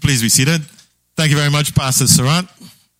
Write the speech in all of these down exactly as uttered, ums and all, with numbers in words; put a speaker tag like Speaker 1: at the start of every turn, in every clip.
Speaker 1: Please be seated. Thank you very much, Pastor Sarant.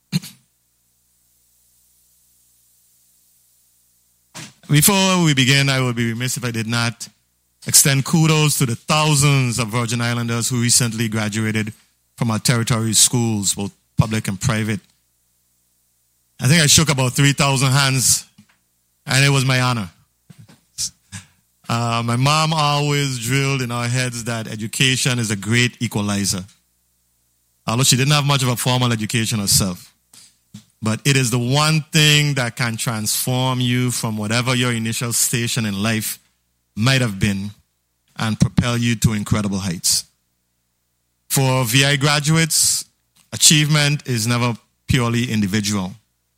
Speaker 1: Before we begin, I would be remiss if I did not extend kudos to the thousands of Virgin Islanders who recently graduated from our territory schools, both public and private. I think I shook about three thousand hands, and it was my honor. Uh, my mom always drilled in our heads that education is a great equalizer. Although she didn't have much of a formal education herself. But it is the one thing that can transform you from whatever your initial station in life might have been and propel you to incredible heights. For V I graduates, achievement is never purely individual.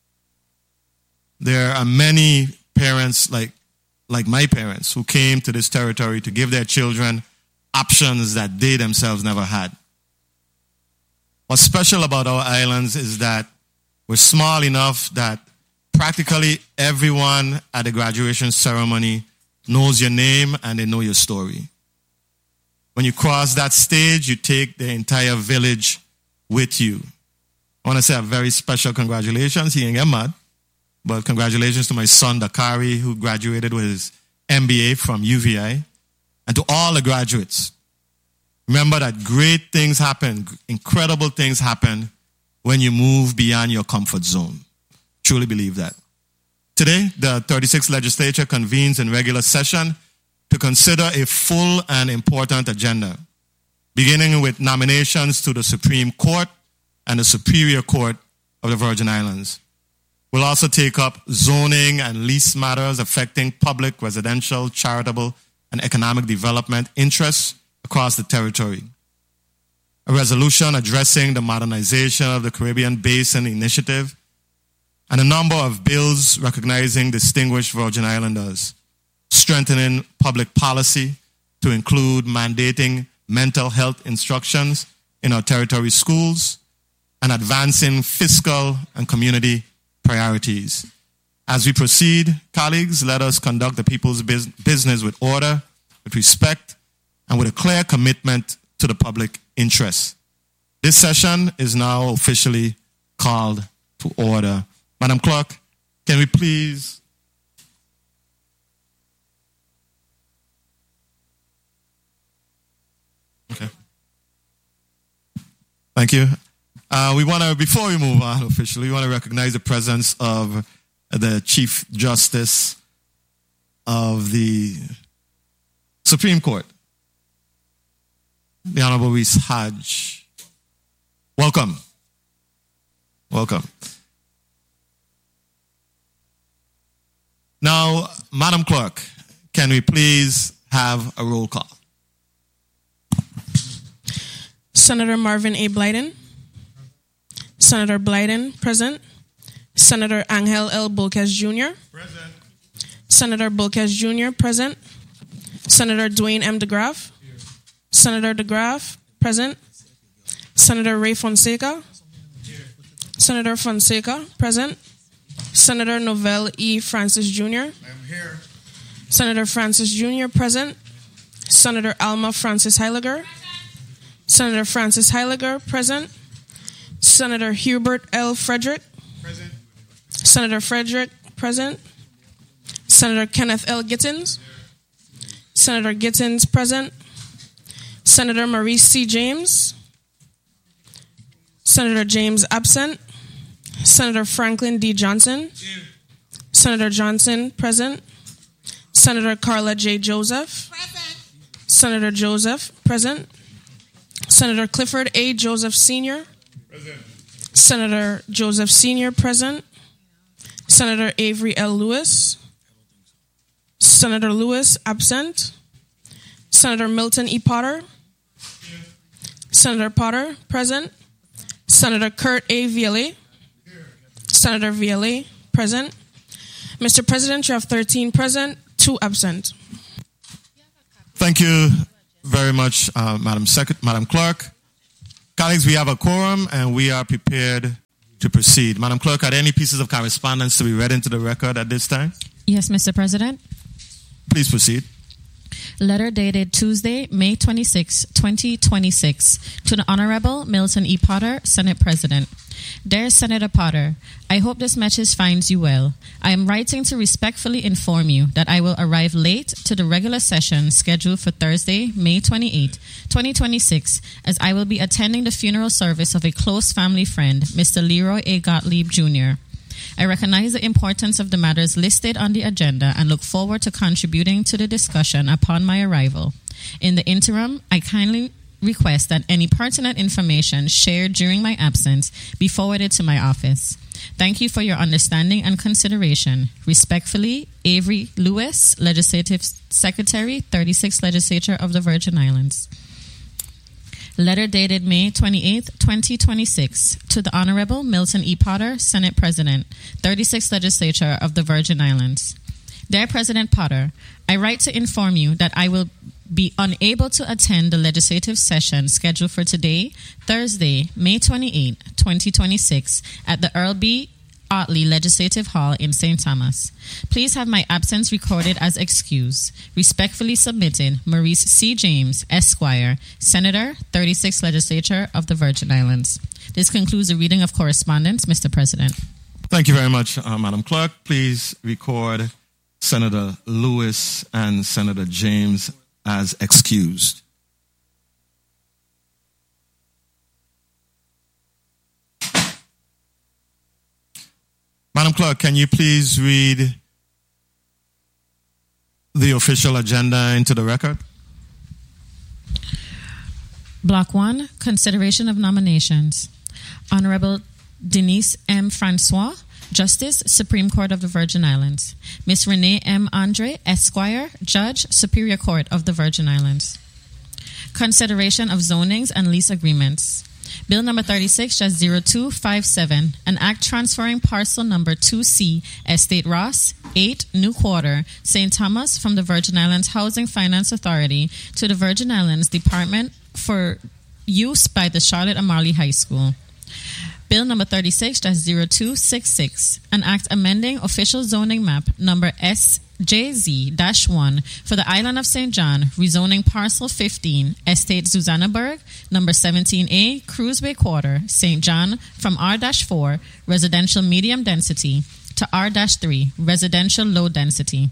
Speaker 1: There are many parents like, like my parents who came to this territory to give their children options that they themselves never had. What's special about our islands is that we're small enough that practically everyone at the graduation ceremony knows your name and they know your story. When you cross that stage, you take the entire village with you. I want to say a very special congratulations. He ain't get mad, but congratulations to my son, Dakari, who graduated with his M B A from U V I, and to all the graduates. Remember that great things happen, incredible things happen when you move beyond your comfort zone. Truly believe that. Today, the thirty-sixth Legislature convenes in regular session to consider a full and important agenda, beginning with nominations to the Supreme Court and the Superior Court of the Virgin Islands. We'll also take up zoning and lease matters affecting public, residential, charitable, and economic development interests across the territory. A resolution addressing the modernization of the Caribbean Basin Initiative, and a number of bills recognizing distinguished Virgin Islanders, strengthening public policy to include mandating mental health instructions in our territory schools, and advancing fiscal and community priorities. As we proceed, colleagues, let us conduct the people's business with order, with respect, and with a clear commitment to the public interest. This session is now officially called to order. Madam Clerk, can we please... Okay. Thank you. Uh, we want to, before we move on officially, we want to recognize the presence of the Chief Justice of the Supreme Court, the Honorable Reese Hodge. Welcome. Welcome. Now, Madam Clerk, can we please have a roll call?
Speaker 2: Senator Marvin A. Blyden. Senator Blyden, present. Senator Angel L. Bolquez Junior Present. Senator Bolquez Junior, present. Senator Dwayne M. DeGraff. Here. Senator DeGraff, present. Senator Ray Fonseca. Here. Senator Fonseca, present. Senator Novell E. Francis Junior I'm here. Senator Francis Junior, present. Senator Alma Francis Heiliger. Senator Francis Heiliger, present. Senator Hubert L. Frederick. Present. Senator Frederick, present. Senator Kenneth L. Gittins. Senator Gittins, present. Senator Maurice C. James. Senator James, absent. Senator Franklin D. Johnson. Here. Senator Johnson, present. Senator Carla J. Joseph. Present. Senator Joseph, present. Senator Clifford A. Joseph Senior Present. Senator Joseph Senior, present. Senator Avery L. Lewis. Senator Lewis, absent. Senator Milton E. Potter. Here. Senator Potter, present. Senator Kurt A. Viale. Here. Senator Viale, present. Mister President, you have thirteen present, two absent.
Speaker 1: Thank you very much, uh, Madam Secret- Madam Clerk. Colleagues, we have a quorum and we are prepared to proceed. Madam Clerk, are there any pieces of correspondence to be read into the record at this time?
Speaker 3: Yes, Mister President.
Speaker 1: Please proceed.
Speaker 3: Letter dated Tuesday, May twenty-sixth, twenty twenty-six, to the Honorable Milton E. Potter, Senate President. Dear Senator Potter, I hope this message finds you well. I am writing to respectfully inform you that I will arrive late to the regular session scheduled for Thursday, May twenty-eighth, twenty twenty-six, as I will be attending the funeral service of a close family friend, Mister Leroy A. Gottlieb, Junior I recognize the importance of the matters listed on the agenda and look forward to contributing to the discussion upon my arrival. In the interim, I kindly request that any pertinent information shared during my absence be forwarded to my office. Thank you for your understanding and consideration. Respectfully, Avery Lewis, Legislative Secretary, thirty-sixth Legislature of the Virgin Islands. Letter dated May twenty-eighth, twenty twenty-six, to the Honorable Milton E. Potter, Senate President, thirty-sixth Legislature of the Virgin Islands. Dear President Potter, I write to inform you that I will be unable to attend the legislative session scheduled for today, Thursday, May twenty-eighth, twenty twenty-six, at the Earl B. Otley Legislative Hall in Saint Thomas. Please have my absence recorded as excused. Respectfully submitted, Maurice C. James, Esquire, Senator, thirty-sixth Legislature of the Virgin Islands. This concludes the reading of correspondence, Mister President.
Speaker 1: Thank you very much, uh, Madam Clerk. Please record Senator Lewis and Senator James as excused. Madam Clerk, can you please read the official agenda into the record?
Speaker 3: Block one, consideration of nominations. Honorable Denise M. Francois, Justice, Supreme Court of the Virgin Islands. Miss Renee M. Andre, Esquire, Judge, Superior Court of the Virgin Islands. Consideration of zonings and lease agreements. Bill number thirty-six dash zero two five seven, an act transferring parcel number two C, Estate Ross, eight, New Quarter, Saint Thomas, from the Virgin Islands Housing Finance Authority to the Virgin Islands Department for use by the Charlotte Amalie High School. Bill number thirty-six dash zero two six six, an act amending official zoning map number S J Z one for the island of Saint John, rezoning parcel fifteen, Estate Susannaburg, number seventeen A, Cruise Bay Quarter, Saint John, from R four, residential medium density, to R three, residential low density.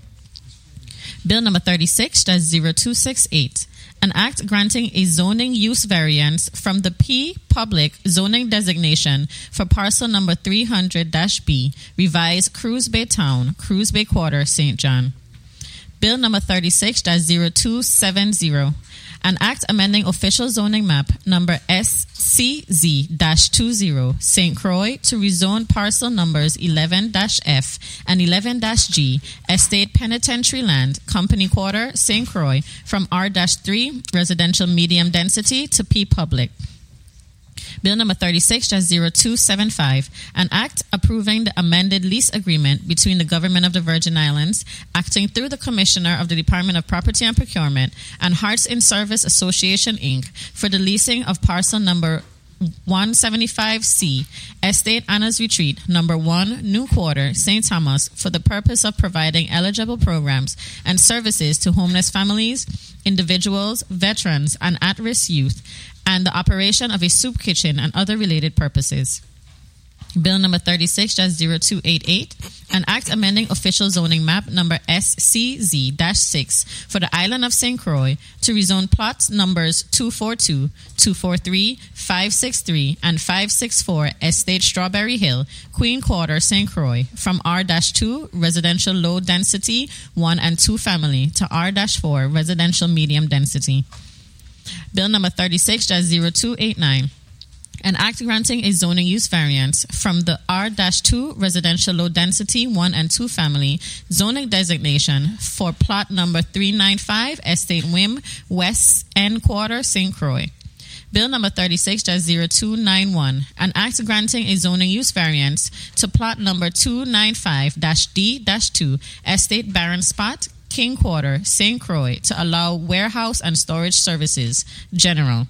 Speaker 3: Bill number thirty-six dash zero two six eight, an act granting a zoning use variance from the P public zoning designation for parcel number three hundred B, revised Cruise Bay Town, Cruise Bay Quarter, Saint John. Bill number thirty-six dash zero two seven zero, an act amending official zoning map number S C Z twenty, Saint Croix, to rezone parcel numbers eleven F and eleven G, Estate Penitentiary Land, Company Quarter, Saint Croix, from R three, residential medium density, to P public. Bill number thirty-six dash zero two seven five, an act approving the amended lease agreement between the Government of the Virgin Islands, acting through the Commissioner of the Department of Property and Procurement, and Hearts in Service Association, Incorporated, for the leasing of parcel number one seventy-five C, Estate Anna's Retreat, number one, New Quarter, Saint Thomas, for the purpose of providing eligible programs and services to homeless families, individuals, veterans, and at-risk youth, and the operation of a soup kitchen and other related purposes. Bill number thirty-six dash zero two eight eight, an act amending official zoning map number S C Z six for the island of Saint Croix to rezone plots numbers two forty-two, two forty-three, five sixty-three, and five sixty-four Estate Strawberry Hill, Queen Quarter, Saint Croix, from R two, residential low density, one and two family, to R four, residential medium density. Bill number thirty-six dash zero two eight nine, an act granting a zoning use variance from the R two residential low density one and two family zoning designation for plot number three ninety-five Estate Wim, West End Quarter, Saint Croix. Bill number thirty-six dash zero two nine one, an act granting a zoning use variance to plot number two ninety-five D two Estate Barren Spot, King Quarter, Saint Croix, to allow warehouse and storage services, general.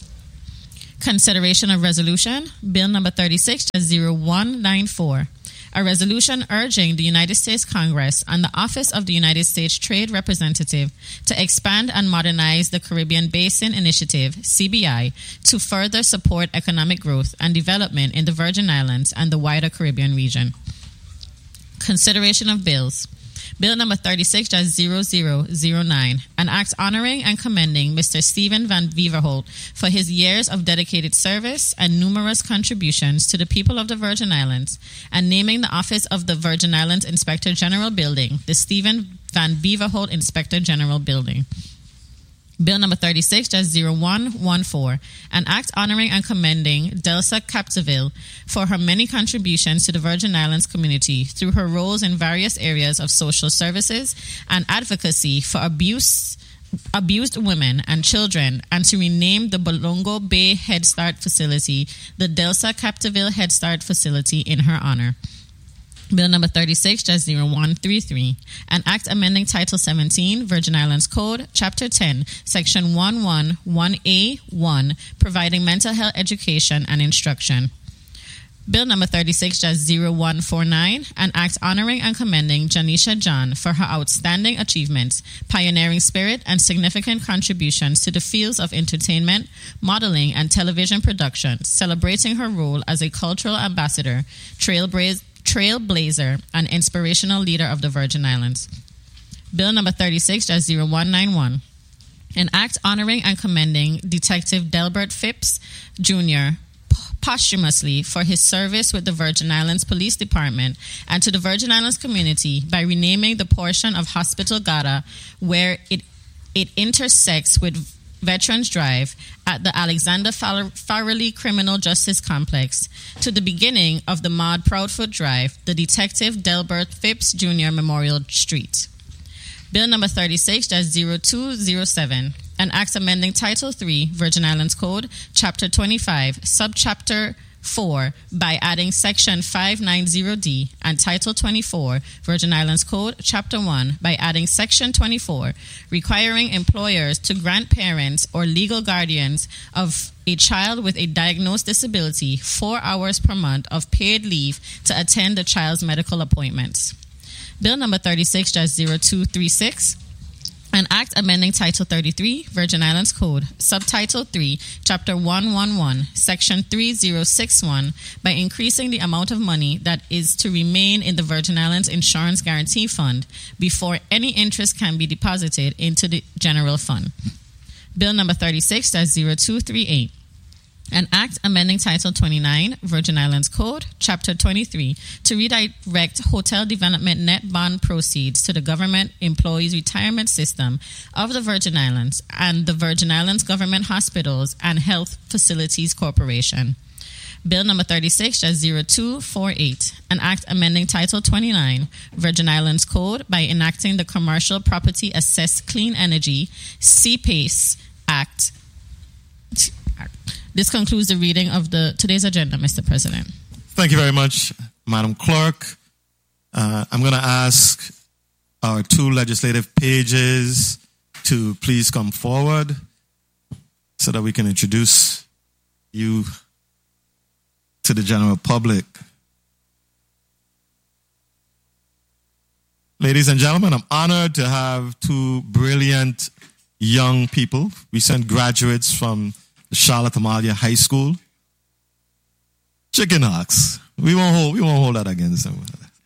Speaker 3: Consideration of resolution, Bill number thirty-six dash zero one nine four, a resolution urging the United States Congress and the Office of the United States Trade Representative to expand and modernize the Caribbean Basin Initiative, C B I, to further support economic growth and development in the Virgin Islands and the wider Caribbean region. Consideration of bills. Bill number thirty-six dash zero zero zero nine, an act honoring and commending Mister Stephen Van Beverholt for his years of dedicated service and numerous contributions to the people of the Virgin Islands, and naming the office of the Virgin Islands Inspector General Building the Stephen Van Beverholt Inspector General Building. Bill number thirty-six dash zero one one four, an act honoring and commending Delsa Capdeville for her many contributions to the Virgin Islands community through her roles in various areas of social services and advocacy for abuse, abused women and children, and to rename the Bolongo Bay Head Start facility the Delsa Capdeville Head Start facility in her honor. Bill number thirty-six dash zero one three three, an act amending Title seventeen, Virgin Islands Code, Chapter ten, Section one eleven A one, providing mental health education and instruction. Bill number thirty-six dash zero one four nine, an act honoring and commending Janisha John for her outstanding achievements, pioneering spirit, and significant contributions to the fields of entertainment, modeling, and television production, celebrating her role as a cultural ambassador, trailblazer, trailblazer, and inspirational leader of the Virgin Islands. Bill number thirty-six dash zero one nine one, an act honoring and commending Detective Delbert Phipps, Junior posthumously for his service with the Virgin Islands Police Department and to the Virgin Islands community by renaming the portion of Hospital Gata where it it intersects with Veterans Drive at the Alexander Farrelly Criminal Justice Complex to the beginning of the Maud Proudfoot Drive, the Detective Delbert Phipps Junior Memorial Street. Bill number thirty-six dash zero two zero seven, an act amending Title three, Virgin Islands Code, Chapter twenty-five, Subchapter four, by adding Section five ninety D, and Title twenty-four, Virgin Islands Code, Chapter one, by adding Section twenty-four, requiring employers to grant parents or legal guardians of a child with a diagnosed disability four hours per month of paid leave to attend the child's medical appointments. Bill number thirty-six dash zero two three six, an act amending Title thirty-three, Virgin Islands Code, Subtitle three, Chapter one eleven, Section three thousand sixty-one, by increasing the amount of money that is to remain in the Virgin Islands Insurance Guarantee Fund before any interest can be deposited into the general fund. Bill number thirty-six dash zero two three eight, an act amending Title twenty-nine, Virgin Islands Code, Chapter twenty-three, to redirect hotel development net bond proceeds to the government employees retirement system of the Virgin Islands and the Virgin Islands Government Hospitals and Health Facilities Corporation. Bill number thirty-six dash zero two four eight, an act amending Title twenty-nine, Virgin Islands Code, by enacting the Commercial Property Assessed Clean Energy, C PACE Act. This concludes the reading of the today's agenda, Mister President.
Speaker 1: Thank you very much, Madam Clerk. Uh, I'm going to ask our two legislative pages to please come forward so that we can introduce you to the general public. Ladies and gentlemen, I'm honored to have two brilliant young people, recent graduates from Charlotte Amalia High School. Chicken hawks. We won't hold, we won't hold that against them.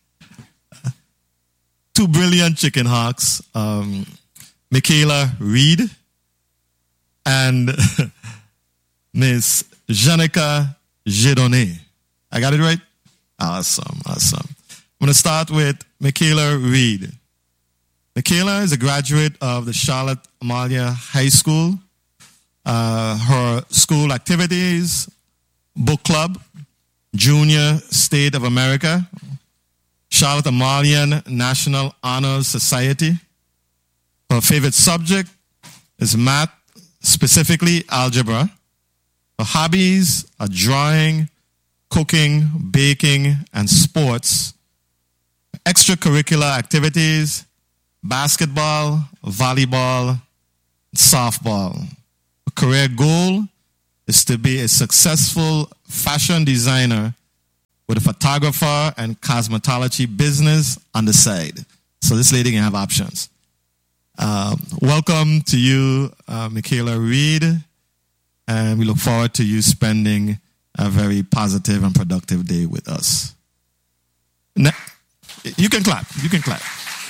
Speaker 1: Two brilliant chicken hawks, um, Michaela Reed and Miss Janica Gedone. I got it right? Awesome, awesome. I'm going to start with Michaela Reed. Michaela is a graduate of the Charlotte Amalia High School. Uh, her school activities, book club, Junior State of America, Charlotte Amalian National Honors Society. Her favorite subject is math, specifically algebra. Her hobbies are drawing, cooking, baking, and sports. Extracurricular activities, basketball, volleyball, softball. Career goal is to be a successful fashion designer with a photographer and cosmetology business on the side. So this lady can have options. Um, welcome to you, uh, Michaela Reed, and we look forward to you spending a very positive and productive day with us. Now, you can clap. You can clap.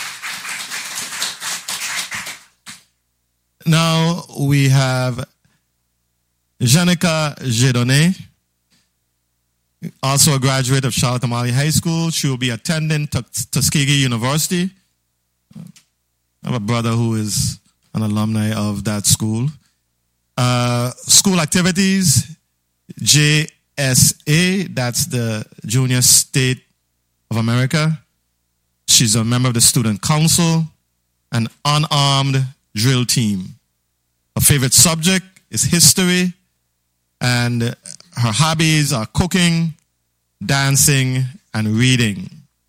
Speaker 1: Now we have Janica Jedone, also a graduate of Charlotte Amalie High School. She will be attending Tuskegee University. I have a brother who is an alumni of that school. Uh, school activities, J S A, that's the Junior State of America. She's a member of the Student Council, an unarmed drill team. Her favorite subject is history, and her hobbies are cooking, dancing, and reading.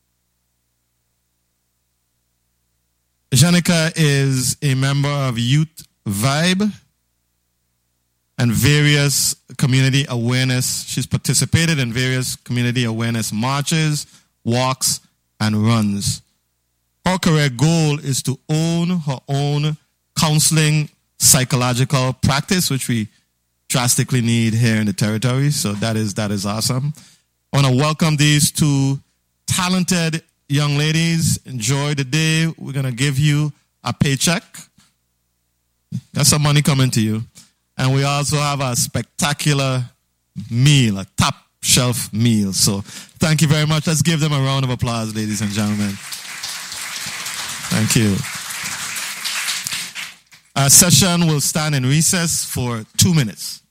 Speaker 1: Janica is a member of Youth Vibe and various community awareness. She's participated in various community awareness marches, walks, and runs. Her career goal is to own her own counseling psychological practice, which we drastically need here in the territory. So that is that is awesome. I want to welcome these two talented young ladies. Enjoy the day. We're going to give you a paycheck. Got some money coming to you. And we also have a spectacular meal, a top shelf meal. So thank you very much. Let's give them a round of applause, ladies and gentlemen. Thank you. Our session will stand in recess for two minutes.